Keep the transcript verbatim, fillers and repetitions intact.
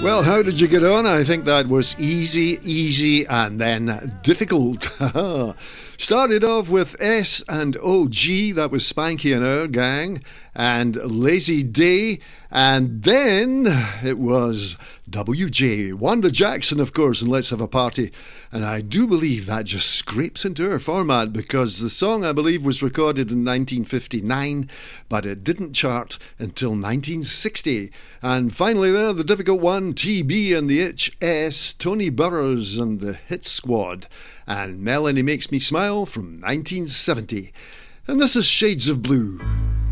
Well, how did you get on? I think that was easy, easy, and then difficult. Started off with S and O G, that was Spanky and Our Gang, and Lazy Day, and then it was W J, Wanda Jackson, of course, and Let's Have a Party. And I do believe that just scrapes into our format, because the song, I believe, was recorded in nineteen fifty-nine, but it didn't chart until nineteen sixty. And finally there, the difficult one, T B and the H S, Tony Burrows and the Hit Squad, and Melanie Makes Me Smile from nineteen seventy. And this is Shades of Blue.